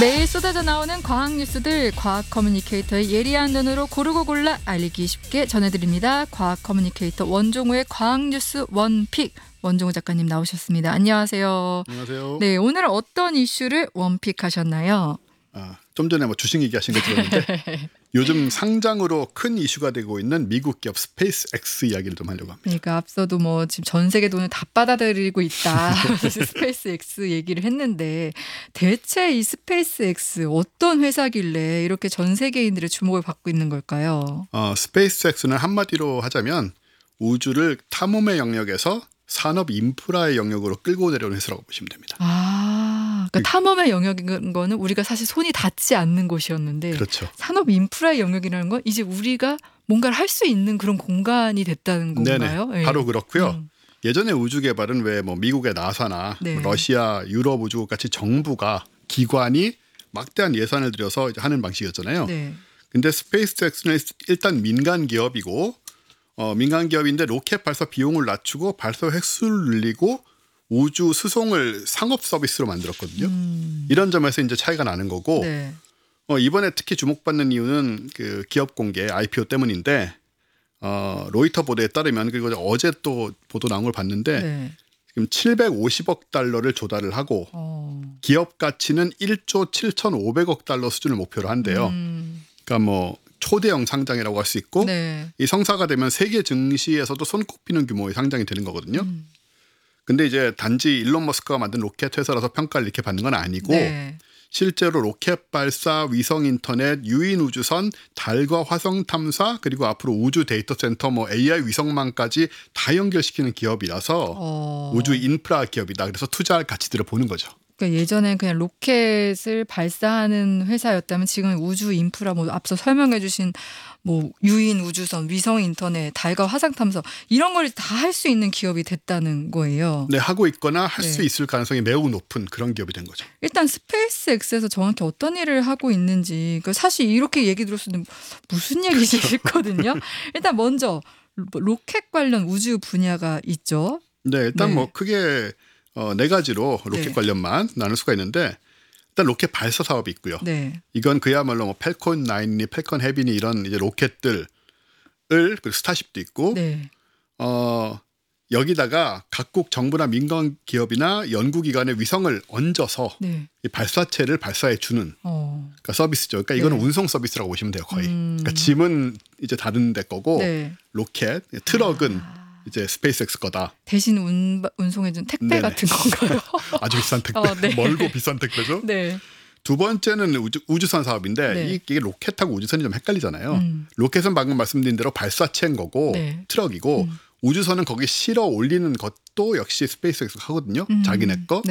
매일 쏟아져 나오는 과학 뉴스들, 과학 커뮤니케이터의 예리한 눈으로 고르고 골라 알리기 쉽게 전해드립니다. 과학 커뮤니케이터 원종우의 과학 뉴스 원픽, 원종우 작가님 나오셨습니다. 안녕하세요. 안녕하세요. 네, 오늘은 어떤 이슈를 원픽하셨나요? 좀 전에 주식 얘기하신 거 들었는데 요즘 상장으로 큰 이슈가 되고 있는 미국 기업 스페이스X 이야기를 좀 하려고 합니다. 그러니까 앞서도 지금 전 세계 돈을 다 받아들이고 있다. 스페이스X 얘기를 했는데 대체 이 스페이스X 어떤 회사길래 이렇게 전 세계인들의 주목을 받고 있는 걸까요? 스페이스X는 한마디로 하자면 우주를 탐험의 영역에서 산업 인프라의 영역으로 끌고 내려오는 회사라고 보시면 됩니다. 그러니까 탐험의 영역인 거는 우리가 사실 손이 닿지 않는 곳이었는데, 그렇죠. 산업 인프라의 영역이라는 건 이제 우리가 뭔가를 할 수 있는 그런 공간이 됐다는 건가요? 네네, 바로 그렇고요. 예전에 우주 개발은 왜 미국의 나사나 러시아, 유럽 우주국 같이 정부가 기관이 막대한 예산을 들여서 이제 하는 방식이었잖아요. 네. 근데 스페이스X는 일단 민간 기업이고 민간 기업인데 로켓 발사 비용을 낮추고 발사 횟수를 늘리고 우주 수송을 상업 서비스로 만들었거든요. 이런 점에서 이제 차이가 나는 거고, 네. 이번에 특히 주목받는 이유는 그 기업 공개 IPO 때문인데, 로이터 보도에 따르면, 그리고 어제 또 보도 나온 걸 봤는데 지금 750억 달러를 조달을 하고 기업 가치는 1조 7,500억 달러 수준을 목표로 한대요. 그러니까 초대형 상장이라고 할 수 있고, 이 성사가 되면 세계 증시에서도 손꼽히는 규모의 상장이 되는 거거든요. 근데 이제 단지 일론 머스크가 만든 로켓 회사라서 평가를 이렇게 받는 건 아니고, 실제로 로켓 발사, 위성 인터넷, 유인 우주선, 달과 화성 탐사, 그리고 앞으로 우주 데이터 센터, AI 위성망까지 다 연결시키는 기업이라서 우주 인프라 기업이다. 그래서 투자할 가치들을 보는 거죠. 그러니까 예전에 그냥 로켓을 발사하는 회사였다면 지금 우주 인프라 앞서 설명해 주신 유인 우주선, 위성 인터넷, 달과 화성 탐사 이런 걸 다 할 수 있는 기업이 됐다는 거예요. 네, 하고 있거나 할 수 있을 가능성이 매우 높은 그런 기업이 된 거죠. 일단 스페이스X에서 정확히 어떤 일을 하고 있는지, 그러니까 사실 이렇게 얘기 들었을 때 무슨 얘기지 싶거든요. 일단 먼저 로켓 관련 우주 분야가 있죠. 네, 일단 크게 네 가지로 로켓 관련만 나눌 수가 있는데, 일단 로켓 발사 사업이 있고요. 이건 그야말로 팰콘 9이 팰콘 헤비니 이런 이제 로켓들을, 그리고 스타쉽도 있고, 여기다가 각국 정부나 민간 기업이나 연구기관의 위성을 얹어서 이 발사체를 발사해 주는 그러니까 서비스죠. 그러니까 이거는 운송 서비스라고 보시면 돼요, 거의. 그러니까 짐은 이제 다른 데 거고, 로켓, 트럭은 이제 스페이스X 거다. 대신 운송해준 택배 같은 건가요? 아주 비싼 택배. 멀고 비싼 택배죠. 두 번째는 우주선 사업인데 이게 로켓하고 우주선이 좀 헷갈리잖아요. 로켓은 방금 말씀드린 대로 발사체인 거고 트럭이고, 우주선은 거기 실어 올리는 것도 역시 스페이스X가 하거든요. 자기네 거.